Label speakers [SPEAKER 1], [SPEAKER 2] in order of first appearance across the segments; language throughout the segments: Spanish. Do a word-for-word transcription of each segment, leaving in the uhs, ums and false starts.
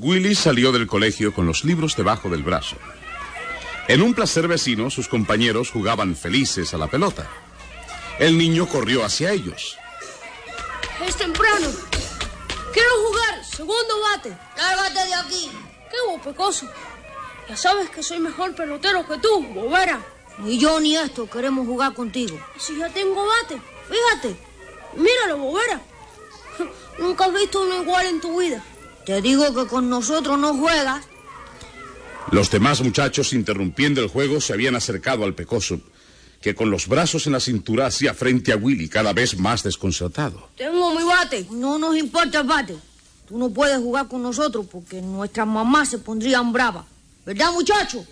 [SPEAKER 1] Willy salió del colegio con los libros debajo del brazo. En un placer vecino, sus compañeros jugaban felices a la pelota. El niño corrió hacia ellos.
[SPEAKER 2] Es temprano. Quiero jugar. Segundo bate.
[SPEAKER 3] Lárgate de aquí.
[SPEAKER 2] ¿Qué vos, pecoso? Ya sabes que soy mejor pelotero que tú, bobera.
[SPEAKER 3] Ni yo ni esto queremos jugar contigo.
[SPEAKER 2] ¿Y si ya tengo bate? Fíjate. Míralo, bobera. Nunca has visto uno igual en tu vida.
[SPEAKER 3] Te digo que con nosotros no juegas.
[SPEAKER 1] Los demás muchachos, interrumpiendo el juego, se habían acercado al pecoso, que con los brazos en la cintura hacía frente a Willy, cada vez más desconcertado.
[SPEAKER 2] Tengo mi bate.
[SPEAKER 3] No nos importa el bate. Tú no puedes jugar con nosotros porque nuestras mamás se pondrían bravas. ¿Verdad, muchacho?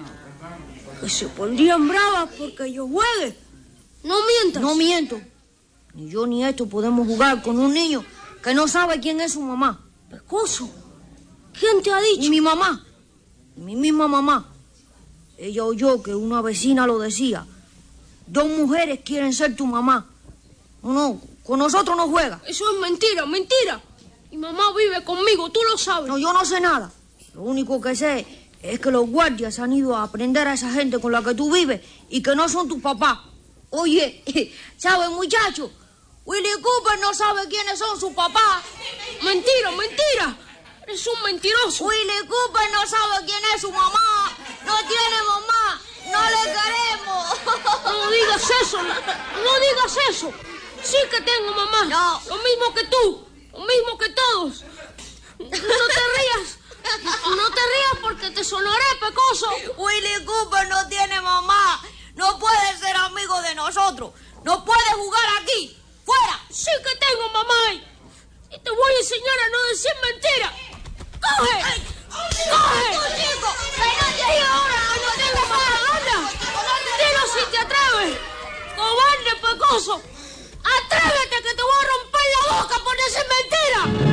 [SPEAKER 2] Que se pondrían bravas porque yo juegue. No mientas.
[SPEAKER 3] No miento. Ni yo ni esto podemos jugar con un niño que no sabe quién es su mamá.
[SPEAKER 2] Pecoso, ¿quién te ha dicho?
[SPEAKER 3] Y mi mamá. Mi misma mamá. Ella oyó que una vecina lo decía. Dos mujeres quieren ser tu mamá. No, no, con nosotros no juega.
[SPEAKER 2] Eso es mentira, mentira. Mi mamá vive conmigo, tú lo sabes.
[SPEAKER 3] No, yo no sé nada. Lo único que sé es que los guardias han ido a aprender a esa gente con la que tú vives y que no son tus papás. Oye, ¿sabes, muchacho? Willy Cooper no sabe quiénes son sus papás.
[SPEAKER 2] Mentira, mentira. Eres un mentiroso.
[SPEAKER 3] Willy Cooper no sabe quién es su mamá. No tiene mamá. No le queremos.
[SPEAKER 2] No digas eso. No, no digas eso. Sí que tengo mamá.
[SPEAKER 3] No.
[SPEAKER 2] Lo mismo que tú. Lo mismo que todos. No te rías. No te rías porque te sonaré, pecoso.
[SPEAKER 3] Willy Cooper no tiene mamá. No puede ser amigo de nosotros. No puede jugar aquí. ¡Fuera!
[SPEAKER 2] Sí que tengo mamá. Y te voy a enseñar a no decir mentira. ¡Coge!
[SPEAKER 3] Ay,
[SPEAKER 2] ¡Coge!
[SPEAKER 3] ¡No, chico! ¡Ven aquí ahora!
[SPEAKER 2] ¡No tengo mamá! ¡Anda! ¡Dilo si te atreves! ¡Cobarde, pecoso! ¡Atrévete que te voy a romper la boca por decir mentira!